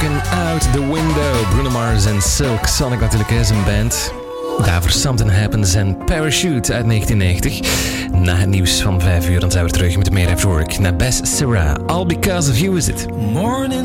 Looking Out the Window. Bruno Mars en Silk Sonic natuurlijk is een band. Daarvoor Something Happens en Parachute uit 1990. Na het nieuws van 5 uur dan zijn we terug met meer After Work. Naar Bess Sarah. All Because of You is it. Morning